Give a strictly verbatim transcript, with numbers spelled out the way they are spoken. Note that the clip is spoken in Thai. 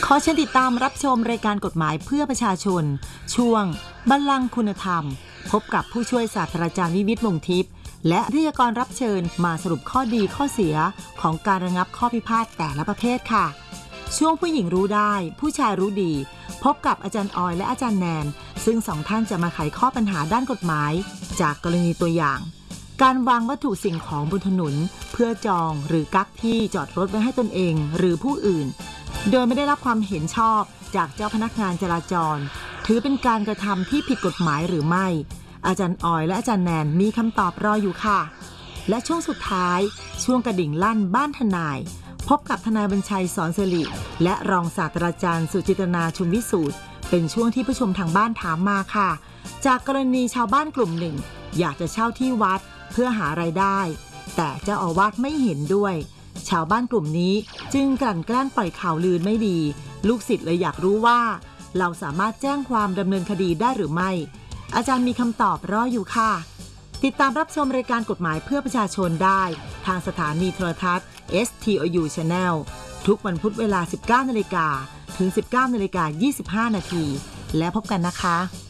ขอเชิญติดตามรับชมรายการกฎหมายเพื่อประชาชนช่วงบัลลังก์คุณธรรมพบกับผู้ช่วยศาสตราจารย์วิวิตร วงศ์ทิพย์และวิทยากรรับเชิญมาสรุปข้อดีข้อเสียของการระงับข้อพิพาทแต่ละประเภทค่ะช่วงผู้หญิงรู้ได้ผู้ชายรู้ดีพบกับอาจารย์ออยและอาจารย์แนนซึ่งสองท่านจะมาไขข้อปัญหาด้านกฎหมายจากกรณีตัวอย่างการวางวัตถุสิ่งของบนถนนเพื่อจองหรือกักที่จอดรถไว้ให้ตนเองหรือผู้อื่นโดยไม่ได้รับความเห็นชอบจากเจ้าพนักงานจราจรถือเป็นการกระทำที่ผิดกฎหมายหรือไม่อาจารย์ออยและอาจารย์แนนมีคำตอบรออยู่ค่ะและช่วงสุดท้ายช่วงกระดิ่งลั่นบ้านทนายพบกับทนายบัญชัยสอนสิริและรองศาสตราจารย์สุจิตนาชุมวิสูตรเป็นช่วงที่ผู้ชมทางบ้านถามมาค่ะจากกรณีชาวบ้านกลุ่มหนึ่งอยากจะเช่าที่วัดเพื่อหารายได้แต่เจ้าอาวาสไม่เห็นด้วยชาวบ้านกลุ่มนี้จึงกลั่นแกล้งปล่อยข่าวลือไม่ดีลูกศิษย์เลยอยากรู้ว่าเราสามารถแจ้งความดำเนินคดีได้หรือไม่อาจารย์มีคำตอบรออยู่ค่ะติดตามรับชมรายการกฎหมายเพื่อประชาชนได้ทางสถานีโทรทัศน์ เอส ที โอ ยู Channel ทุกวันพุธเวลา สิบเก้านาฬิกา ถึง สิบเก้านาฬิกายี่สิบห้านาทีและพบกันนะคะ